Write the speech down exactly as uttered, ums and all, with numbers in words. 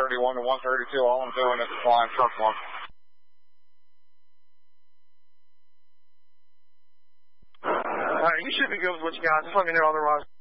thirty-one to one thirty-two. All I'm doing is flying truck one. Alright, you should be good with what you got. Just let me know otherwise.